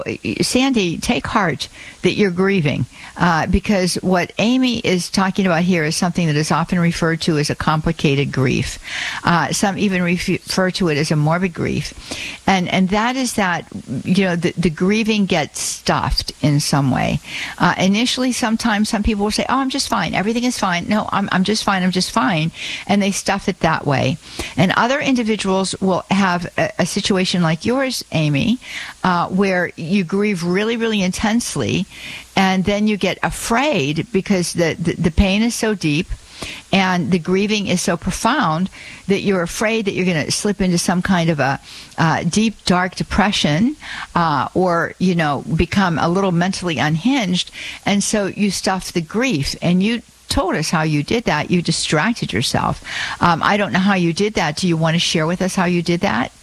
Sandy, take heart that you're grieving, because what Amy is talking about here is something that is often referred to as a complicated grief. Some even refer to it as a morbid grief. And that is that, the grieving gets stuffed in some way. Initially, sometimes some people will say, oh, I'm just fine. Everything is fine. No, I'm just fine. I'm just fine. And they stuff it that way. And other individuals will have a situation like yours, Amy, where you grieve really, really intensely, and then you get afraid because the pain is so deep and the grieving is so profound that you're afraid that you're going to slip into some kind of a deep, dark depression, or, become a little mentally unhinged. And so you stuff the grief, and you told us how you did that. You distracted yourself. I don't know how you did that. Do you want to share with us how you did that?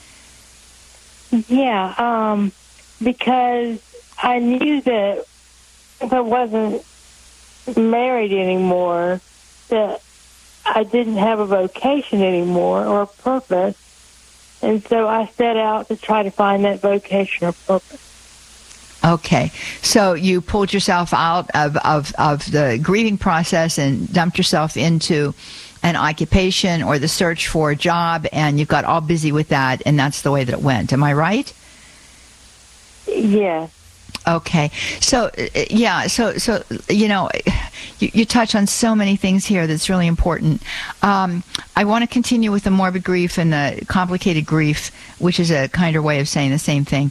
Yeah, because I knew that if I wasn't married anymore, that I didn't have a vocation anymore or a purpose. And so I set out to try to find that vocation or purpose. Okay. So you pulled yourself out of the grieving process and dumped yourself into an occupation or the search for a job, and you got all busy with that, and that's the way that it went. Am I right? Yeah. Okay. So, you touch on so many things here that's really important. I want to continue with the morbid grief and the complicated grief, which is a kinder way of saying the same thing.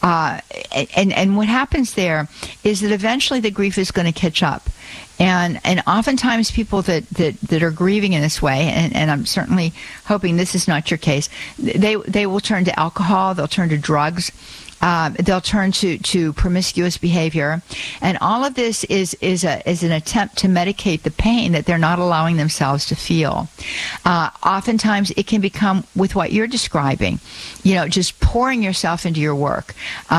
And what happens there is that eventually the grief is going to catch up. And oftentimes people that are grieving in this way, and I'm certainly hoping this is not your case, they will turn to alcohol, they'll turn to drugs, they'll turn to promiscuous behavior, and all of this is an attempt to medicate the pain that they're not allowing themselves to feel. Oftentimes it can become with what you're describing, just pouring yourself into your work,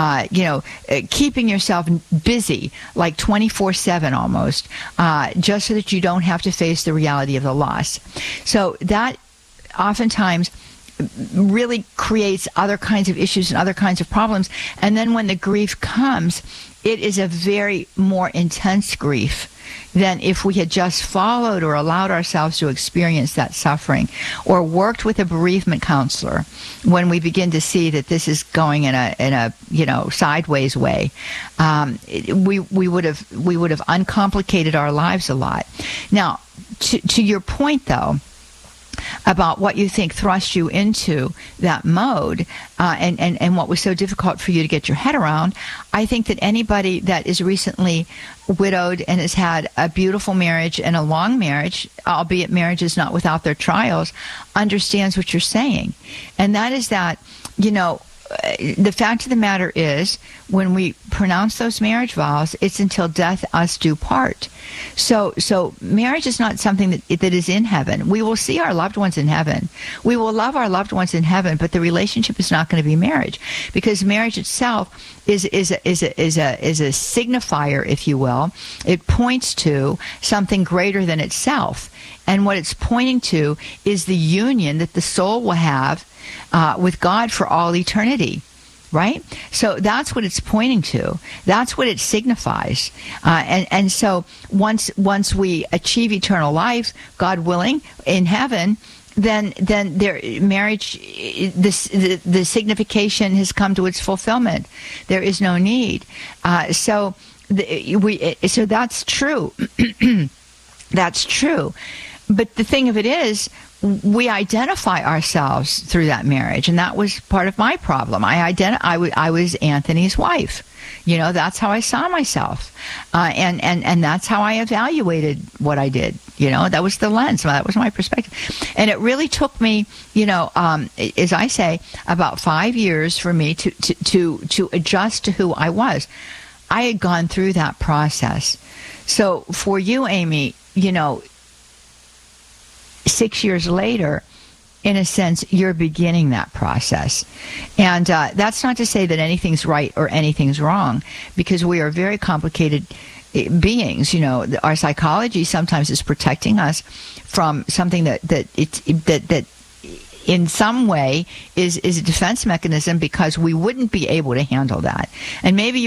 keeping yourself busy like 24/7 almost, just so that you don't have to face the reality of the loss. So that oftentimes really creates other kinds of issues and other kinds of problems. And then when the grief comes, it is a very more intense grief than if we had just followed or allowed ourselves to experience that suffering or worked with a bereavement counselor when we begin to see that this is going in a sideways way. We would have uncomplicated our lives a lot. Now, to your point, though, about what you think thrust you into that mode, and what was so difficult for you to get your head around, I think that anybody that is recently widowed and has had a beautiful marriage and a long marriage, albeit marriage is not without their trials, understands what you're saying. And that is that, the fact of the matter is, when we pronounce those marriage vows, it's until death us do part. So marriage is not something that is in heaven. We will see our loved ones in heaven. We will love our loved ones in heaven, but the relationship is not going to be marriage, because marriage itself is a signifier, if you will. It points to something greater than itself. And what it's pointing to is the union that the soul will have with God for all eternity, right? So that's what it's pointing to. That's what it signifies. And so once we achieve eternal life, God willing, in heaven, then their marriage, the signification has come to its fulfillment. There is no need. So that's true. That's true. But the thing of it is, we identify ourselves through that marriage, and that was part of my problem. I was Anthony's wife. That's how I saw myself, and that's how I evaluated what I did. That was the lens. That was my perspective, and it really took me, as I say, about 5 years for me to adjust to who I was. I had gone through that process. So for you, Amy, 6 years later, in a sense, you're beginning that process. And that's not to say that anything's right or anything's wrong, because we are very complicated beings. Our psychology sometimes is protecting us from something that in some way is a defense mechanism because we wouldn't be able to handle that. And maybe